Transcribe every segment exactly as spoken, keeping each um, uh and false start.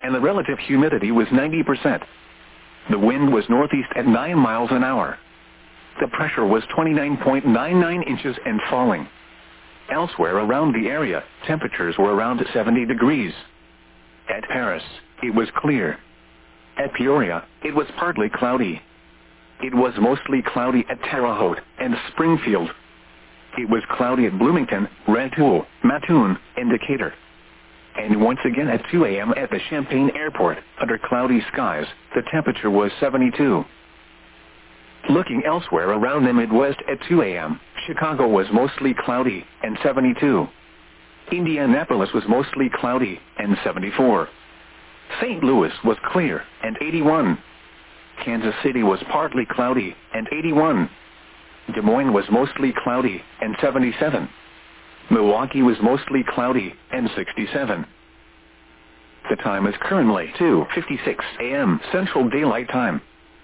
and the relative humidity was ninety percent. The wind was northeast at nine miles an hour. The pressure was twenty-nine point nine nine inches and falling. Elsewhere around the area, temperatures were around seventy degrees. At Paris, it was clear. At Peoria, it was partly cloudy. It was mostly cloudy at Terre Haute and Springfield. It was cloudy at Bloomington, Rantoul, Mattoon, and Decatur. And once again at two a m at the Champaign Airport, under cloudy skies, the temperature was seventy-two. Looking elsewhere around the Midwest at two a m, Chicago was mostly cloudy and seventy-two. Indianapolis was mostly cloudy and seventy-four. Saint Louis was clear and eighty-one. Kansas City was partly cloudy and eighty-one. Des Moines was mostly cloudy and seventy-seven. Milwaukee was mostly cloudy and sixty-seven. The time is currently two fifty-six a m Central Daylight Time.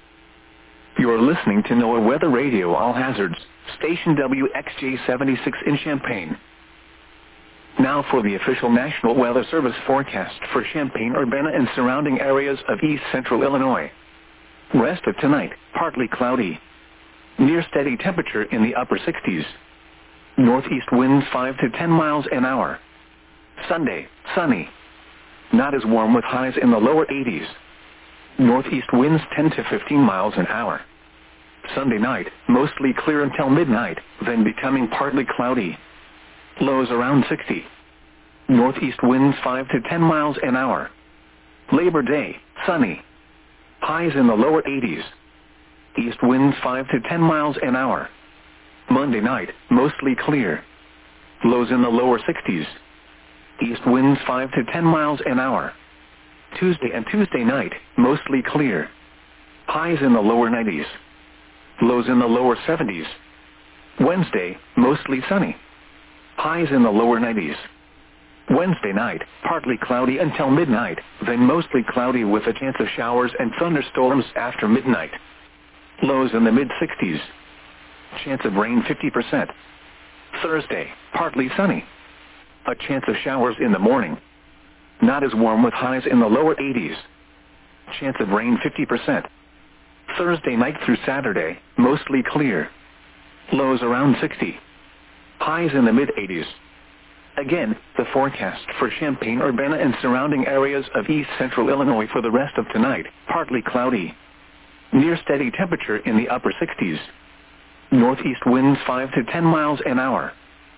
You are listening to NOAA Weather Radio All Hazards, station W X J seventy-six in Champaign. Now for the official National Weather Service forecast for Champaign-Urbana and surrounding areas of east central Illinois. Rest of tonight, partly cloudy. Near steady temperature in the upper sixties. Northeast winds five to ten miles an hour. Sunday, sunny. Not as warm with highs in the lower eighties. Northeast winds ten to fifteen miles an hour. Sunday night, mostly clear until midnight, then becoming partly cloudy. Lows around sixty. Northeast winds five to ten miles an hour. Labor Day, sunny. Highs in the lower eighties. East winds five to ten miles an hour. Monday night, mostly clear. Lows in the lower sixties. East winds five to ten miles an hour. Tuesday and Tuesday night, mostly clear. Highs in the lower nineties. Lows in the lower seventies. Wednesday, mostly sunny. Highs in the lower nineties. Wednesday night, partly cloudy until midnight, then mostly cloudy with a chance of showers and thunderstorms after midnight. Lows in the mid-sixties. Chance of rain fifty percent. Thursday, partly sunny. A chance of showers in the morning. Not as warm with highs in the lower eighties. Chance of rain fifty percent. Thursday night through Saturday, mostly clear. Lows around sixty. Highs in the mid-eighties. Again, the forecast for Champaign-Urbana and surrounding areas of east central Illinois for the rest of tonight, partly cloudy. Near steady temperature in the upper sixties. Northeast winds five to ten miles an hour.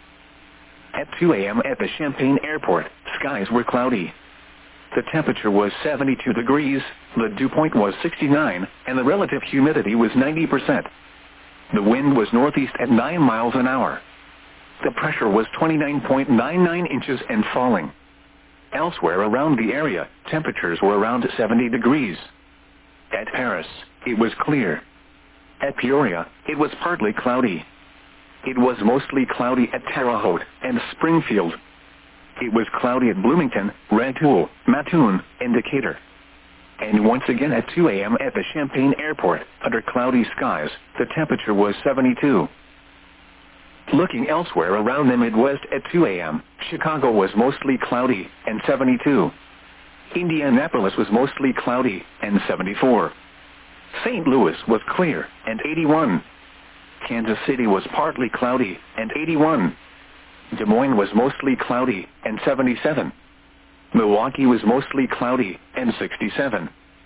At two a m at the Champaign Airport, skies were cloudy. The temperature was seventy-two degrees, the dew point was sixty-nine, and the relative humidity was ninety percent. The wind was northeast at nine miles an hour. The pressure was twenty-nine point nine nine inches and falling. Elsewhere around the area, temperatures were around seventy degrees. At Paris, it was clear. At Peoria, it was partly cloudy. It was mostly cloudy at Terre Haute and Springfield. It was cloudy at Bloomington, Rantoul, Mattoon, and Decatur. And once again at two a m at the Champaign Airport, under cloudy skies, the temperature was seventy-two. Looking elsewhere around the Midwest at two a m, Chicago was mostly cloudy and seventy-two. Indianapolis was mostly cloudy and seventy-four. Saint Louis was clear and eighty-one. Kansas City was partly cloudy and eighty-one. Des Moines was mostly cloudy and seventy-seven. Milwaukee was mostly cloudy and sixty-seven.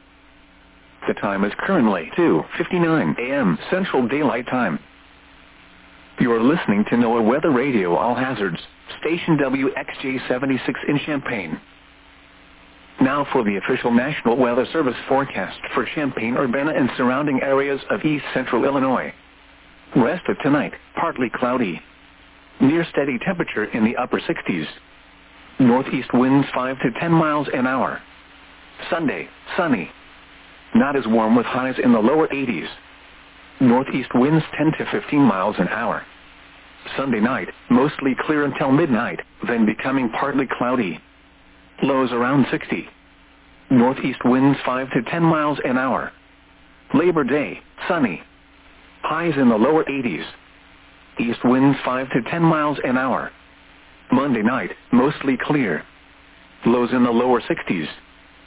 The time is currently two fifty-nine a m Central Daylight Time. You are listening to NOAA Weather Radio All Hazards, station W X J seventy-six in Champaign. Now for the official National Weather Service forecast for Champaign-Urbana and surrounding areas of east central Illinois. Rest of tonight, partly cloudy. Near steady temperature in the upper sixties. Northeast winds five to ten miles an hour. Sunday, sunny. Not as warm with highs in the lower eighties. Northeast winds ten to fifteen miles an hour. Sunday night, mostly clear until midnight, then becoming partly cloudy. Lows around sixty. Northeast winds five to ten miles an hour. Labor Day, sunny. Highs in the lower eighties. East winds five to ten miles an hour. Monday night, mostly clear. Lows in the lower sixties.